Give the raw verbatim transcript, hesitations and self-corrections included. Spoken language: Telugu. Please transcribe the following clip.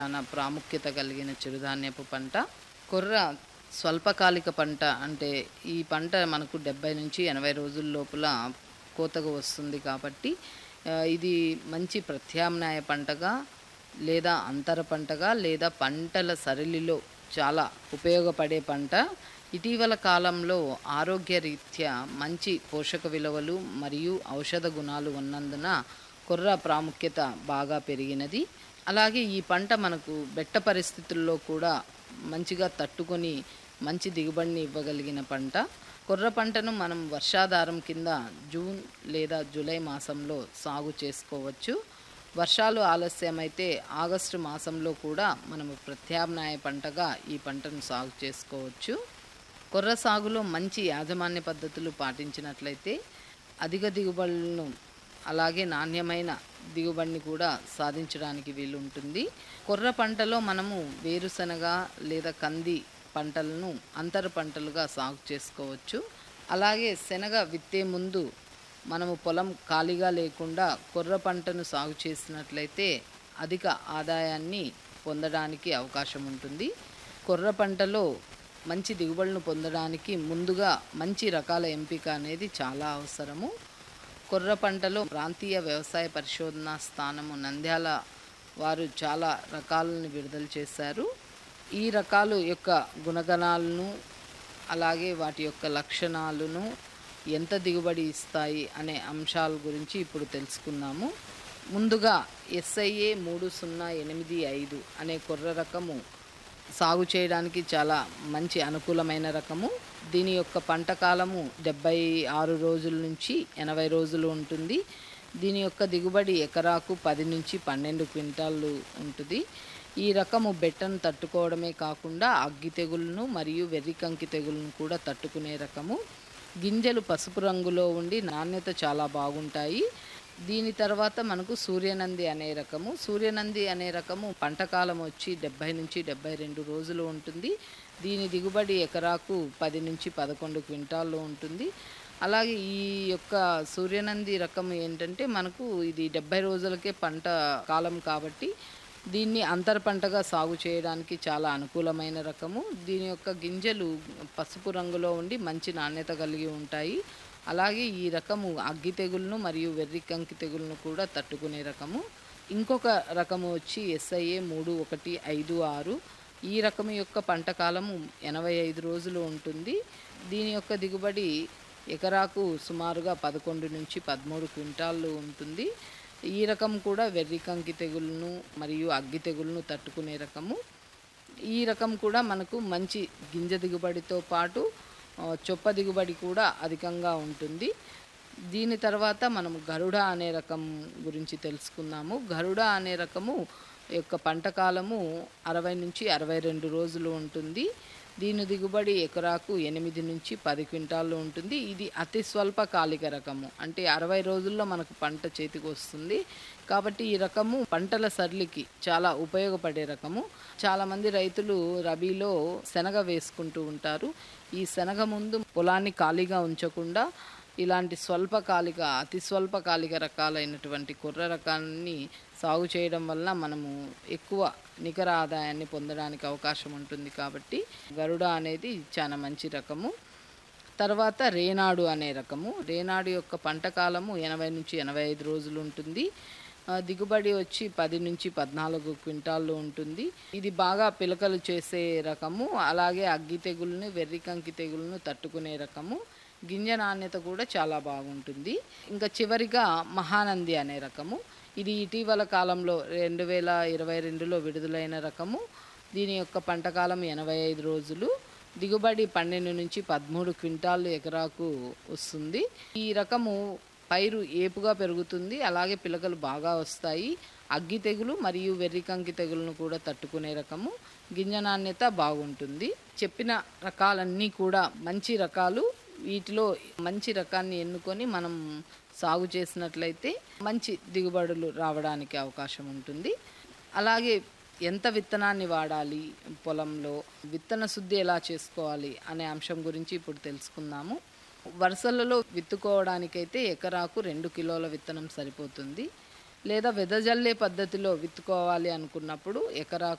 చాలా ప్రాముఖ్యత కలిగిన చిరుధాన్యపు పంట. కొర్ర స్వల్పకాలిక పంట. అంటే ఈ పంట మనకు డెబ్బై నుంచి ఎనభై రోజుల లోపల కోతకు వస్తుంది కాబట్టి ఆహ్, ఇది మంచి ప్రత్యామ్నాయ పంటగా, లేదా అంతర పంటగా, లేదా పంటల సరళిలో చాలా ఉపయోగపడే పంట. ఇటీవల కాలంలో ఆరోగ్యరీత్యా మంచి పోషక విలువలు మరియు ఔషధ గుణాలు ఉన్నందున కొర్ర ప్రాముఖ్యత బాగా పెరిగినది. అలాగే ఈ పంట మనకు బెట్ట పరిస్థితుల్లో కూడా మంచిగా తట్టుకొని మంచి దిగుబడిని ఇవ్వగలిగిన పంట. కొర్ర పంటను మనం వర్షాధారం కింద జూన్ లేదా జూలై మాసంలో సాగు చేసుకోవచ్చు. వర్షాలు ఆలస్యమైతే ఆగస్టు మాసంలో కూడా మనము ప్రత్యామ్నాయ పంటగా ఈ పంటను సాగు చేసుకోవచ్చు. కొర్ర సాగులో మంచి యాజమాన్య పద్ధతులు పాటించినట్లయితే అధిక దిగుబడులను, అలాగే నాణ్యమైన దిగుబడిని కూడా సాధించడానికి వీలుంటుంది. కొర్ర పంటలో మనము వేరుశనగ లేదా కంది పంటలను అంతర పంటలుగా సాగు చేసుకోవచ్చు. అలాగే శనగ విత్తే ముందు మనము పొలం ఖాళీగా లేకుండా కొర్ర పంటను సాగు చేసినట్లయితే అధిక ఆదాయాన్ని పొందడానికి అవకాశం ఉంటుంది. కొర్ర పంటలో మంచి దిగుబడులను పొందడానికి ముందుగా మంచి రకాల ఎంపిక అనేది చాలా అవసరము. కొర్ర పంటలో ప్రాంతీయ వ్యవసాయ పరిశోధనా స్థానము నంద్యాల వారు చాలా రకాలను విడుదల చేశారు. ఈ రకాలు యొక్క గుణగణాలను, అలాగే వాటి యొక్క లక్షణాలను, ఎంత దిగుబడి ఇస్తాయి అనే అంశాల గురించి ఇప్పుడు తెలుసుకుందాము. ముందుగా ఎస్ఐఏ మూడు సున్నా ఎనిమిది ఐదు అనే కొర్ర రకము సాగు చేయడానికి చాలా మంచి అనుకూలమైన రకము. దీని యొక్క పంట కాలము డెబ్బై ఆరు రోజుల నుంచి ఎనభై రోజులు ఉంటుంది. దీని యొక్క దిగుబడి ఎకరాకు పది నుంచి పన్నెండు క్వింటాళ్ళు ఉంటుంది. ఈ రకము బెట్టను తట్టుకోవడమే కాకుండా అగ్గి తెగులను మరియు వెర్రికంకి తెగులను కూడా తట్టుకునే రకము. గింజలు పసుపు రంగులో ఉండి నాణ్యత చాలా బాగుంటాయి. దీని తర్వాత మనకు సూర్యనంది అనే రకము. సూర్యనంది అనే రకము పంట కాలం వచ్చి డెబ్బై నుంచి డెబ్బై రెండు రోజులు ఉంటుంది. దీని దిగుబడి ఎకరాకు పది నుంచి పదకొండు క్వింటాల్లో ఉంటుంది. అలాగే ఈ యొక్క సూర్యనంది రకం ఏంటంటే మనకు ఇది డెబ్బై రోజులకే పంట కాలం కాబట్టి దీన్ని అంతర పంటగా సాగు చేయడానికి చాలా అనుకూలమైన రకము. దీని యొక్క గింజలు పసుపు రంగులో ఉండి మంచి నాణ్యత కలిగి ఉంటాయి. అలాగే ఈ రకము అగ్గి తెగులను మరియు వెర్రికంకి తెగులను కూడా తట్టుకునే రకము. ఇంకొక రకము వచ్చి ఎస్ఐఏ మూడు ఒకటి ఐదు ఆరు. ఈ రకము యొక్క పంట కాలము ఎనభై ఐదు రోజులు ఉంటుంది. దీని యొక్క దిగుబడి ఎకరాకు సుమారుగా పదకొండు నుంచి పదమూడు క్వింటాళ్ళు ఉంటుంది. ఈ రకం కూడా వెర్రికంకి తెగులను మరియు అగ్గి తెగులను తట్టుకునే రకము. ఈ రకం కూడా మనకు మంచి గింజ దిగుబడితో పాటు చొప్ప దిగుబడి కూడా అధికంగా ఉంటుంది. దీని తర్వాత మనము గరుడ అనే రకం గురించి తెలుసుకుందాము. గరుడ అనే రకము యొక్క పంట కాలము అరవై నుంచి అరవై రెండు రోజులు ఉంటుంది. దీని దిగుబడి ఎకరాకు ఎనిమిది నుంచి పది క్వింటాళ్ళు ఉంటుంది. ఇది అతి స్వల్పకాలిక రకము. అంటే అరవై రోజుల్లో మనకు పంట చేతికి వస్తుంది. కాబట్టి ఈ రకము పంటల సరళికి చాలా ఉపయోగపడే రకము. చాలామంది రైతులు రబీలో శనగ వేసుకుంటూ ఉంటారు. ఈ శనగ ముందు పొలాన్ని ఖాళీగా ఉంచకుండా ఇలాంటి స్వల్పకాలిక, అతి స్వల్పకాలిక రకాలైనటువంటి కొర్ర రకాన్ని సాగు చేయడం వల్ల మనము ఎక్కువ నికర ఆదాయాన్ని పొందడానికి అవకాశం ఉంటుంది. కాబట్టి గరుడ అనేది చాలా మంచి రకము. తర్వాత రేనాడు అనే రకము. రేనాడు యొక్క పంట కాలము ఎనభై నుంచి ఎనభై ఐదు రోజులు ఉంటుంది. దిగుబడి వచ్చి పది నుంచి పద్నాలుగు క్వింటాళ్ళు ఉంటుంది. ఇది బాగా పిలకలు చేసే రకము. అలాగే అగ్గి తెగులను, వెర్రికంకి తెగులను తట్టుకునే రకము. గింజ నాణ్యత కూడా చాలా బాగుంటుంది. ఇంకా చివరిగా మహానంది అనే రకము. ఇది ఇటీవల కాలంలో రెండు వేల ఇరవై రెండులో విడుదలైన రకము. దీని యొక్క పంట కాలం ఎనభై ఐదు రోజులు. దిగుబడి పన్నెండు నుంచి పదమూడు క్వింటాళ్ళు ఎకరాకు వస్తుంది. ఈ రకము పైరు ఏపుగా పెరుగుతుంది. అలాగే పిలకలు బాగా వస్తాయి. అగ్గి తెగులు మరియు వెర్రికంకి తెగులను కూడా తట్టుకునే రకము. గింజ నాణ్యత బాగుంటుంది. చెప్పిన రకాలన్నీ కూడా మంచి రకాలు. వీటిలో మంచి రకాన్ని ఎన్నుకొని మనం సాగు చేసినట్లయితే మంచి దిగుబడులు రావడానికి అవకాశం ఉంటుంది. అలాగే ఎంత విత్తనాన్ని వాడాలి, పొలంలో విత్తన శుద్ధి ఎలా చేసుకోవాలి అనే అంశం గురించి ఇప్పుడు తెలుసుకుందాము. వరుసలలో విత్తుకోవడానికైతే ఎకరాకు రెండు కిలోల విత్తనం సరిపోతుంది. లేదా వెదజల్లే పద్ధతిలో విత్తుకోవాలి అనుకున్నప్పుడు ఎకరాకు